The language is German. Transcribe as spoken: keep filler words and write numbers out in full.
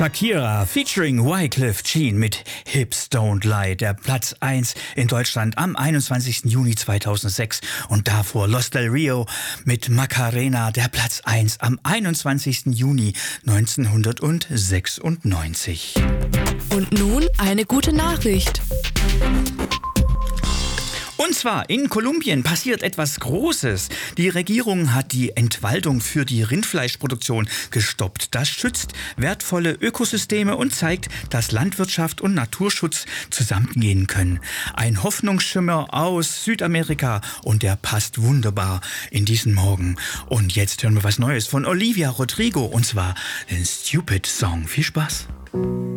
Shakira featuring Wyclef Jean mit Hips Don't Lie, der Platz eins in Deutschland am einundzwanzigsten Juni zweitausendsechs. Und davor Los Del Rio mit Macarena, der Platz eins am einundzwanzigsten Juni neunzehnhundertsechsundneunzig. Und nun eine gute Nachricht. Und zwar in Kolumbien passiert etwas Großes. Die Regierung hat die Entwaldung für die Rindfleischproduktion gestoppt. Das schützt wertvolle Ökosysteme und zeigt, dass Landwirtschaft und Naturschutz zusammengehen können. Ein Hoffnungsschimmer aus Südamerika und der passt wunderbar in diesen Morgen. Und jetzt hören wir was Neues von Olivia Rodrigo und zwar den Stupid Song. Viel Spaß!